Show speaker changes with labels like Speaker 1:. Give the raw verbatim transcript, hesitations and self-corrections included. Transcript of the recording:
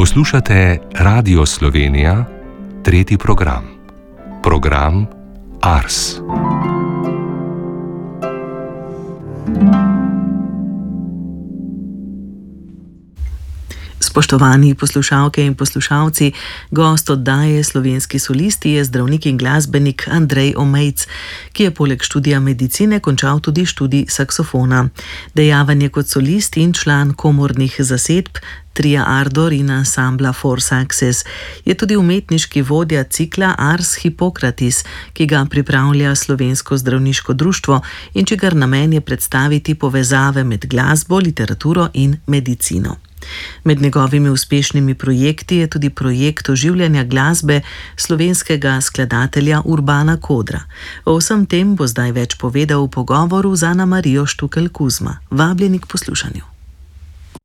Speaker 1: Poslušate Radio Slovenija, tretji program. Program Ars.
Speaker 2: Spoštovani poslušalke in poslušalci, gost oddaje Slovenski solisti je zdravnik in glasbenik Andrej Omejc, ki je poleg študija medicine končal tudi študij saksofona. Dejaven je kot solist in član komornih zasedb Tria Ardor in ansambla Four Saxes. Je tudi umetniški vodja cikla Ars Hippocratis, ki ga pripravlja Slovensko zdravniško društvo in čigar namen je predstaviti povezave med glasbo, literaturo in medicino. Med njegovimi uspešnimi projekti je tudi projekt oživljanja glasbe slovenskega skladatelja Urbana Kodra. O vsem tem bo zdaj več povedal v pogovoru z Ana Marijo Štukelj Kuzma. Vabljeni k poslušanju.